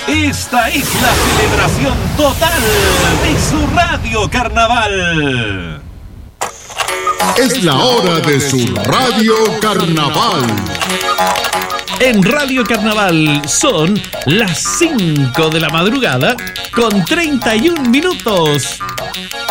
Esta es la celebración total de su Radio Carnaval. Es la hora de su Radio Carnaval. En Radio Carnaval son las 5 de la madrugada con 31 minutos.